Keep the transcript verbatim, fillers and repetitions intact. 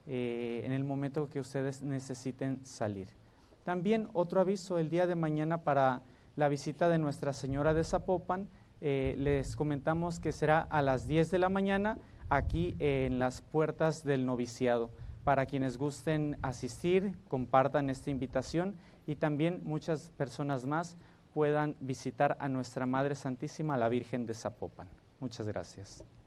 eh, en el momento que ustedes necesiten salir. También otro aviso, el día de mañana para la visita de Nuestra Señora de Zapopan, eh, les comentamos que será a las diez de la mañana aquí en las puertas del noviciado. Para quienes gusten asistir, compartan esta invitación y también muchas personas más puedan visitar a Nuestra Madre Santísima, la Virgen de Zapopan. Muchas gracias.